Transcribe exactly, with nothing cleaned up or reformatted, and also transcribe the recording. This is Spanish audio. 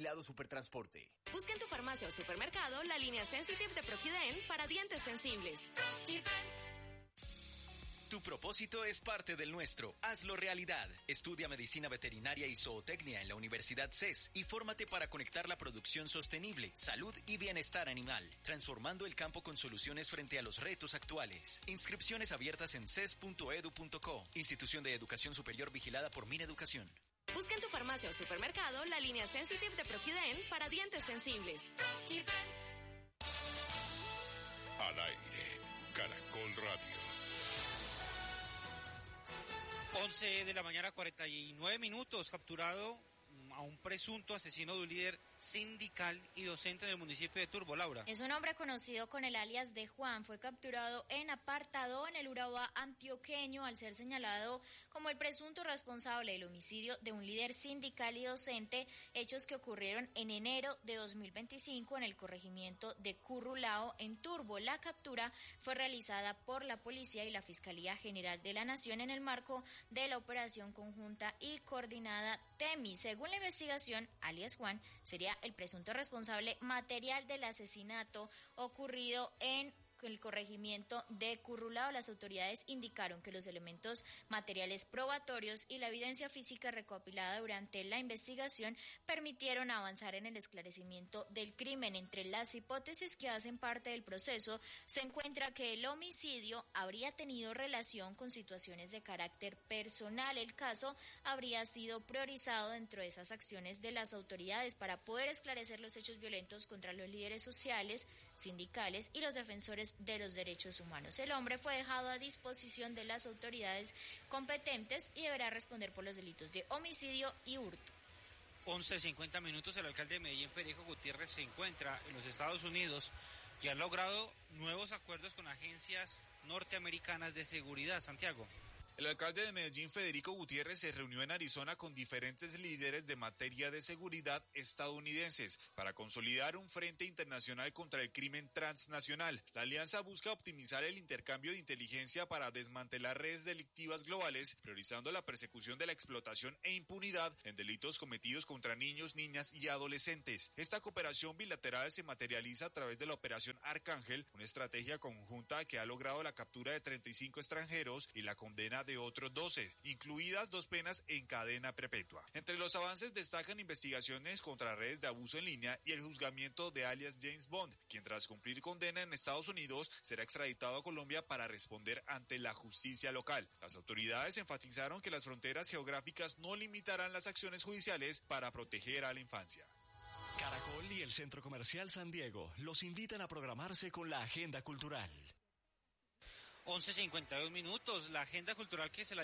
Vigilado Supertransporte. Busca en tu farmacia o supermercado la línea Sensitive de Proquiden para dientes sensibles. Tu propósito es parte del nuestro. Hazlo realidad. Estudia medicina veterinaria y zootecnia en la Universidad C E S y fórmate para conectar la producción sostenible, salud y bienestar animal, transformando el campo con soluciones frente a los retos actuales. Inscripciones abiertas en ces punto edu punto co. Institución de Educación Superior vigilada por Mineducación. Busca en tu farmacia o supermercado la línea Sensitive de Proquiden para dientes sensibles. Al aire, Caracol Radio. once de la mañana, cuarenta y nueve minutos, capturado a un presunto asesino de un líder sindical y docente del municipio de Turbo, Laura. Es un hombre conocido con el alias de Juan, fue capturado en Apartadó, en el Urabá antioqueño, al ser señalado como el presunto responsable del homicidio de un líder sindical y docente, hechos que ocurrieron en enero de dos mil veinticinco en el corregimiento de Currulao, en Turbo. La captura fue realizada por la Policía y la Fiscalía General de la Nación en el marco de la operación conjunta y coordinada TEMI. Según la investigación, alias Juan sería el presunto responsable material del asesinato ocurrido en el corregimiento de Currulao. Las autoridades indicaron que los elementos materiales probatorios y la evidencia física recopilada durante la investigación permitieron avanzar en el esclarecimiento del crimen. Entre las hipótesis que hacen parte del proceso se encuentra que el homicidio habría tenido relación con situaciones de carácter personal. El caso habría sido priorizado dentro de esas acciones de las autoridades para poder esclarecer los hechos violentos contra los líderes sociales, sindicales y los defensores de los derechos humanos. El hombre fue dejado a disposición de las autoridades competentes y deberá responder por los delitos de homicidio y hurto. once cincuenta minutos, el alcalde de Medellín, Federico Gutiérrez, se encuentra en los Estados Unidos y ha logrado nuevos acuerdos con agencias norteamericanas de seguridad. Santiago. El alcalde de Medellín, Federico Gutiérrez, se reunió en Arizona con diferentes líderes de materia de seguridad estadounidenses para consolidar un frente internacional contra el crimen transnacional. La alianza busca optimizar el intercambio de inteligencia para desmantelar redes delictivas globales, priorizando la persecución de la explotación e impunidad en delitos cometidos contra niños, niñas y adolescentes. Esta cooperación bilateral se materializa a través de la Operación Arcángel, una estrategia conjunta que ha logrado la captura de treinta y cinco extranjeros y la condena de otros doce, incluidas dos penas en cadena perpetua. Entre los avances destacan investigaciones contra redes de abuso en línea y el juzgamiento de alias James Bond, quien tras cumplir condena en Estados Unidos será extraditado a Colombia para responder ante la justicia local. Las autoridades enfatizaron que las fronteras geográficas no limitarán las acciones judiciales para proteger a la infancia. Caracol y el Centro Comercial San Diego los invitan a programarse con la agenda cultural. once cincuenta y dos minutos, la agenda cultural que se la